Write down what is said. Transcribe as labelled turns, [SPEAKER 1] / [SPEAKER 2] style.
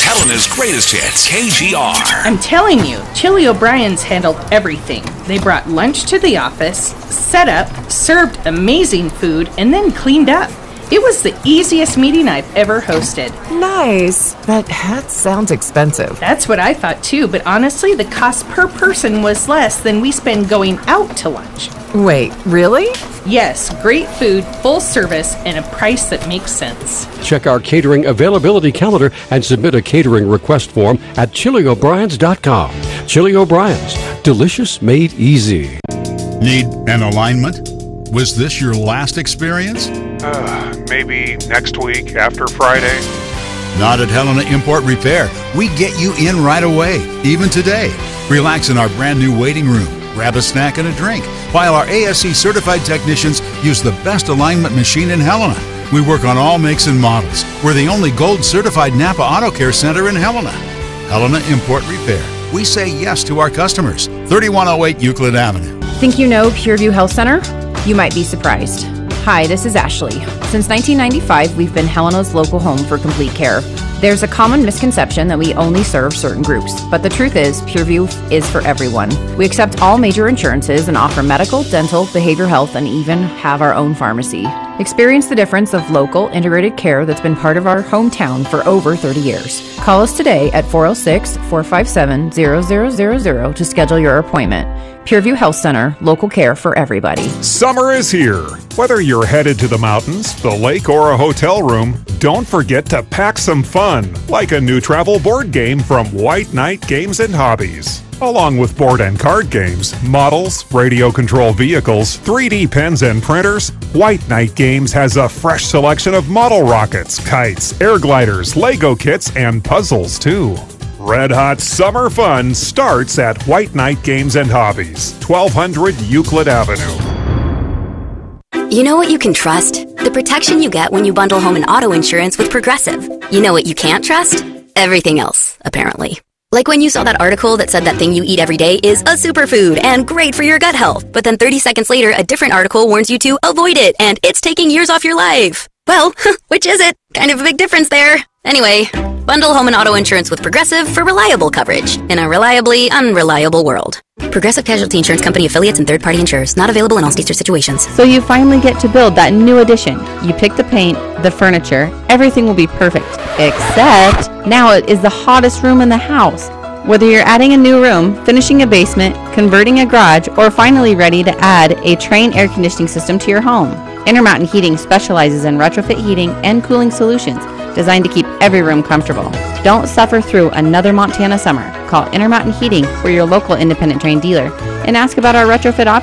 [SPEAKER 1] Helena's greatest hits, KGR.
[SPEAKER 2] I'm telling you, Chili O'Brien's handled everything. They brought lunch to the office, set up, served amazing food, and then cleaned up. It was the easiest meeting I've ever hosted.
[SPEAKER 3] Nice, but that sounds expensive.
[SPEAKER 2] That's what I thought too, but honestly, the cost per person was less than we spend going out to lunch.
[SPEAKER 3] Wait, really?
[SPEAKER 2] Yes, great food, full service, and a price that makes sense.
[SPEAKER 4] Check our catering availability calendar and submit a catering request form at ChiliO'Briens.com. Chili O'Brien's, delicious made easy.
[SPEAKER 5] Need an alignment? Was this your last experience?
[SPEAKER 6] Maybe next week after Friday.
[SPEAKER 5] Not at Helena Import Repair. We get you in right away, even today. Relax in our brand new waiting room. Grab a snack and a drink, while our ASC certified technicians use the best alignment machine in Helena. We work on all makes and models. We're the only gold certified Napa Auto Care Center in Helena. Helena Import Repair. We say yes to our customers. 3108 Euclid Avenue.
[SPEAKER 7] Think you know Pureview Health Center? You might be surprised. Hi, this is Ashley. Since 1995, we've been Helena's local home for complete care. There's a common misconception that we only serve certain groups, but the truth is, Pureview is for everyone. We accept all major insurances and offer medical, dental, behavioral health, and even have our own pharmacy. Experience the difference of local, integrated care that's been part of our hometown for over 30 years. Call us today at 406-457-0000 to schedule your appointment. Pureview Health Center, local care for everybody.
[SPEAKER 6] Summer is here. Whether you're headed to the mountains, the lake, or a hotel room, don't forget to pack some fun, like a new travel board game from White Knight Games and Hobbies. Along with board and card games, models, radio control vehicles, 3D pens, and printers, White Knight Games has a fresh selection of model rockets, kites, air gliders, Lego kits, and puzzles too. Red Hot Summer Fun starts at White Knight Games and Hobbies, 1200 Euclid Avenue.
[SPEAKER 8] You know what you can trust? The protection you get when you bundle home and auto insurance with Progressive. You know what you can't trust? Everything else, apparently. Like when you saw that article that said that thing you eat every day is a superfood and great for your gut health, but then 30 seconds later, a different article warns you to avoid it and it's taking years off your life. Well, which is it? Kind of a big difference there. Anyway, bundle home and auto insurance with Progressive for reliable coverage in a reliably unreliable world. Progressive Casualty Insurance Company affiliates and third-party insurers. Not available in all states or situations.
[SPEAKER 7] So you finally get to build that new addition. You pick the paint, the furniture, everything will be perfect. Except now it is the hottest room in the house. Whether you're adding a new room, finishing a basement, converting a garage, or finally ready to add a Trane air conditioning system to your home, Intermountain Heating specializes in retrofit heating and cooling solutions designed to keep every room comfortable. Don't suffer through another Montana summer. Call Intermountain Heating, or your local independent Trane dealer, and ask about our retrofit options.